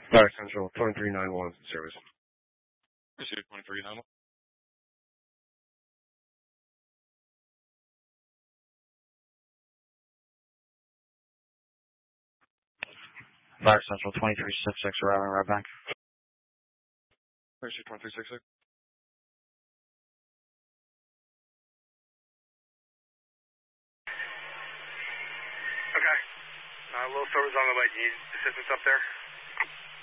Fire Central 2391 service. Receive 2391. Fire Central 2366, arriving right back. Receive 2366. Okay. Low service on the way. Do you need assistance up there?